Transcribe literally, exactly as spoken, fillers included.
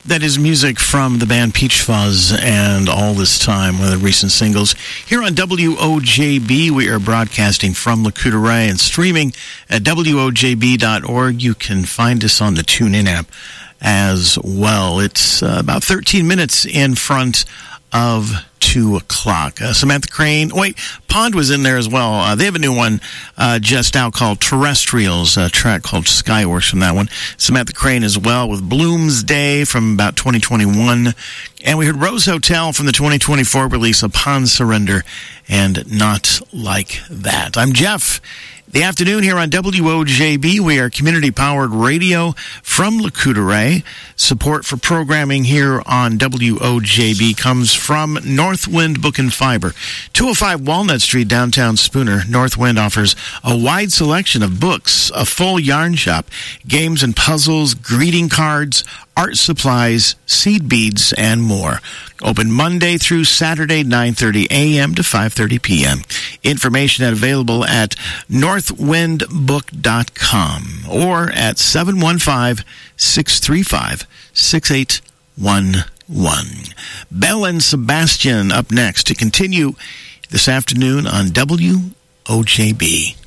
That is music from the band Peach Fuzz and All This Time, one of the recent singles. Here on W O J B, we are broadcasting from Lac-Courte and streaming at W O J B dot org. You can find us on the TuneIn app as well. It's uh, about thirteen minutes in front of two o'clock. Uh, Samantha Crane, wait, Pond was in there as well. Uh, they have a new one uh, just out called Terrestrials, a track called Skyworks from that one. Samantha Crane as well with Bloomsday from about twenty twenty-one. And we heard Rose Hotel from the twenty twenty-four release Upon Surrender and Not Like That. I'm Jeff. The afternoon here on W O J B, we are community-powered radio from Lac-Courte. Support for programming here on W O J B comes from Northwind Book and Fiber. two oh five Walnut Street, downtown Spooner. Northwind offers a wide selection of books, a full yarn shop, games and puzzles, greeting cards, art supplies, seed beads, and more. Open Monday through Saturday, nine thirty a.m. to five thirty p.m. Information available at northwind book dot com or at seven one five, six three five, six eight one one. Belle and Sebastian up next to continue this afternoon on W O J B.